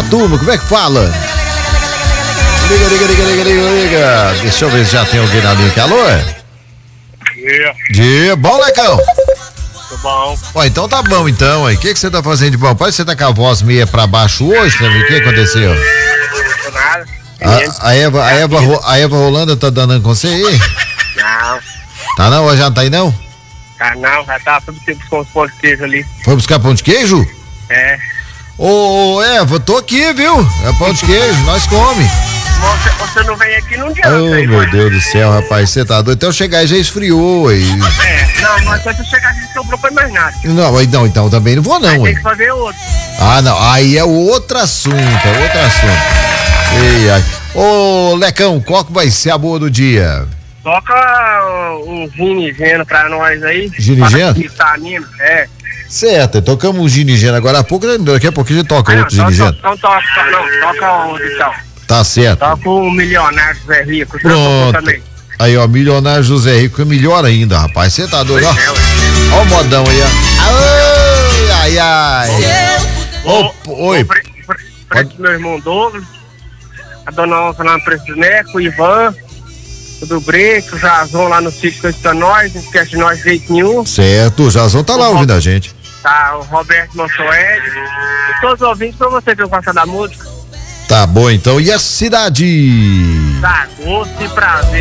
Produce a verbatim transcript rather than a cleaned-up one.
a turma, como é que fala? Liga, liga, liga, liga, liga, liga. Deixa eu ver se já tem alguém na linha aqui. Alô? Dia. Dia, bom, Lecão? Tudo bom. Ó, então tá bom, então, aí. O que que você tá fazendo de bom? Parece que você tá com a voz meia pra baixo hoje, né? O que aconteceu? Não nada. A, a Eva, a Eva, Ro- a Eva Rolanda tá danando com você aí? Não, Tá não? Hoje já não tá aí não? tá não, já tá tudo tempo com os pão de queijo ali. Foi buscar pão de queijo? É. Ô, ô, Eva, tô aqui, viu? É pão de queijo, nós come. Você, você não vem aqui num dia, Oh, não sei, meu mas- Deus do céu, rapaz, você tá doido. Então chegar aí já esfriou aí. É, não, mas se você chegar aqui, não sobrou pra mais nada. Não, aí não, então também não vou não, Aí tem hein? que fazer outro. Ah, não, aí é outro assunto, é outro assunto. Ei, ai. Ô, Lecão, qual que vai ser a boa do dia? Toca uh, um ginigeno pra nós aí. Ginigeno? Vitamina, é. Certo, tocamos um ginigeno agora há pouco, daqui a pouco a gente toca Ah, não, outro então, ginigeno. então toca, to- não, toca outro então. Tá certo. Toca o milionário Zé Rico. você Pronto. tocou também. Aí, ó, milionário José Rico é melhor ainda, rapaz. Você tá doido, ó. É, ué. Ó o modão aí, ó. Ai, ai, ai. Ô, oi. O pre- pre- preço do meu irmão Douglas, a dona Onça lá no preço do Neco, o Ivan, o do Breco, o Jazão lá no sítio Coisa Nós, não esquece de nós de jeito nenhum. Certo, o Jazão tá lá ouvindo a gente. Tá, o Roberto Monsoed, e todos os ouvintes pra você que eu gosto da música. Tá bom, então. E a cidade? Tá, gosto e prazer.